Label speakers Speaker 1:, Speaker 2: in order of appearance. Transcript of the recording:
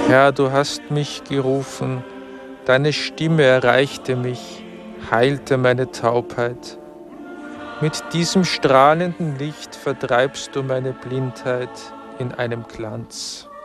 Speaker 1: Herr, du hast mich gerufen, deine Stimme erreichte mich, heilte meine Taubheit. Mit diesem strahlenden Licht vertreibst du meine Blindheit in einem Glanz.